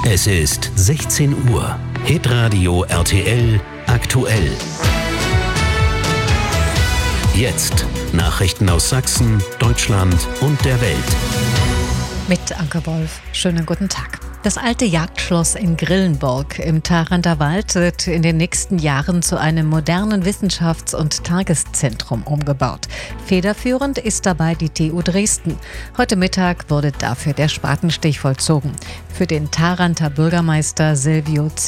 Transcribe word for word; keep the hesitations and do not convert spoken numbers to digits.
Es ist sechzehn Uhr. Hitradio R T L aktuell. Jetzt Nachrichten aus Sachsen, Deutschland und der Welt. Mit Anke Wolf. Schönen guten Tag. Das alte Jagdschloss in Grillenburg im Tharanter Wald wird in den nächsten Jahren zu einem modernen Wissenschafts- und Tageszentrum umgebaut. Federführend ist dabei die T U Dresden. Heute Mittag wurde dafür der Spatenstich vollzogen. Für den Tharanter Bürgermeister Silvio